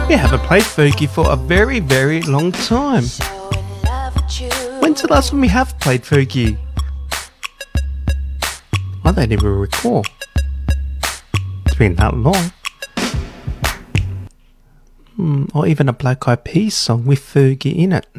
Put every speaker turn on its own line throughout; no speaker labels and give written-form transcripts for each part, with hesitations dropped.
We haven't played Fergie for a very, very long time. When's the last time we have played Fergie? I don't even recall. It's been that long. Or even a Black Eyed Peas song with Fergie in it.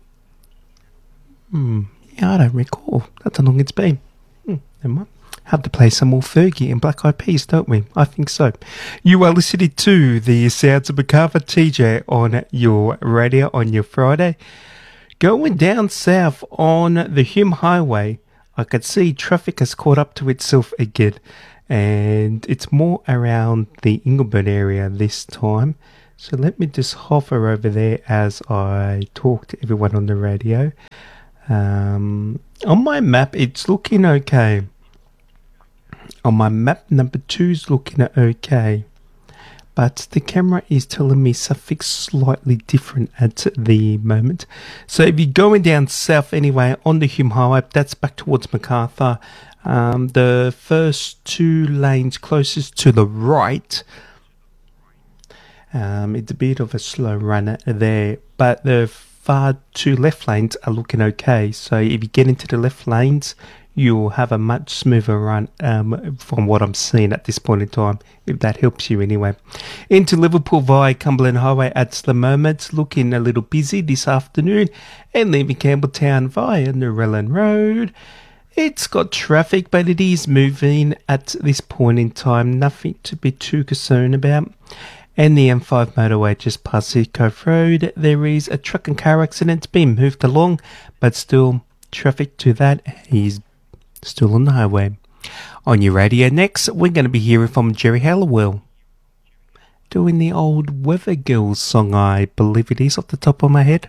Yeah, I don't recall. That's how long it's been. Never mind. Have to play some more Fergie and Black Eyed Peas, don't we? I think so. You are listening to the Sounds of Macarthur, TJ, on your radio on your Friday. Going down south on the Hume Highway, I could see traffic has caught up to itself again. And it's more around the Ingleburn area this time. So let me just hover over there as I talk to everyone on the radio. On my map, it's looking okay. On my map, number 2 is looking okay. But the camera is telling me something slightly different at the moment. So if you're going down south anyway, on the Hume Highway, that's back towards Macarthur. The first 2 lanes closest to the right, it's a bit of a slow runner there. But the far 2 left lanes are looking okay. So if you get into the left lanes, you'll have a much smoother run from what I'm seeing at this point in time, if that helps you anyway. Into Liverpool via Cumberland Highway at the moment, looking a little busy this afternoon, and leaving Campbelltown via Narellan Road. It's got traffic, but it is moving at this point in time, nothing to be too concerned about. And the M5 motorway just past Seacove Road, there is a truck and car accident being moved along, but still traffic to that is still on the highway. On your radio next, we're going to be hearing from Jerry Halliwell, doing the old Weather Girls song, I believe it is, off the top of my head.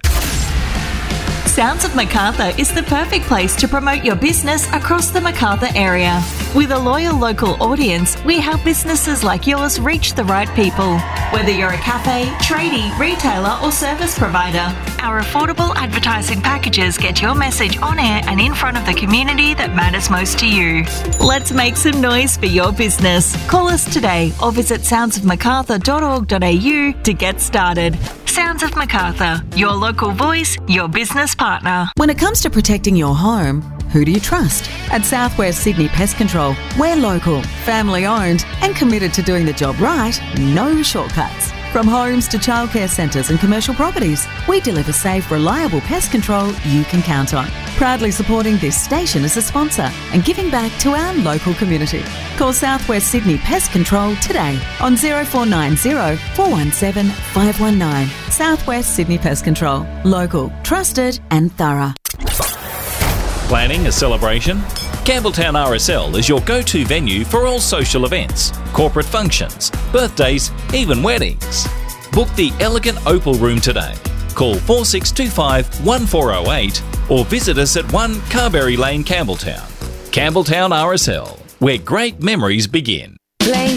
Sounds of Macarthur is the perfect place to promote your business across the Macarthur area. With a loyal local audience, we help businesses like yours reach the right people. Whether you're a cafe, tradie, retailer or service provider, our affordable advertising packages get your message on air and in front of the community that matters most to you. Let's make some noise for your business. Call us today or visit soundsofmacarthur.org.au to get started. Sounds of Macarthur, your local voice, your business partner.
When it comes to protecting your home, who do you trust? At Southwest Sydney Pest Control, we're local, family owned and committed to doing the job right, no shortcuts. From homes to childcare centres and commercial properties, we deliver safe, reliable pest control you can count on. Proudly supporting this station as a sponsor and giving back to our local community. Call Southwest Sydney Pest Control today on 0490 417 519. Southwest Sydney Pest Control. Local, trusted and thorough.
Planning a celebration? Campbelltown RSL is your go-to venue for all social events, corporate functions, birthdays, even weddings. Book the elegant Opal Room today. Call 4625 1408 or visit us at 1 Carberry Lane, Campbelltown. Campbelltown RSL, where great memories begin.